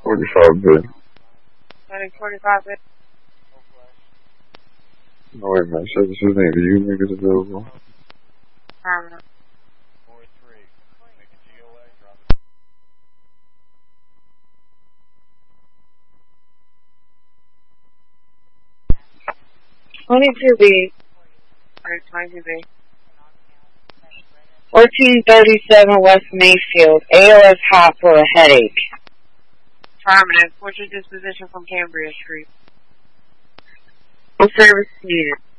45 bid. 45 bid. No, wait a minute. Services name. Do you make it available? Permanent. 43. Make a GOA, drop it. 22B. Alright, 22B. 1437 West Mayfield. ALS hot for a headache. Permanent. What's your disposition from Cambria Street? No service needed.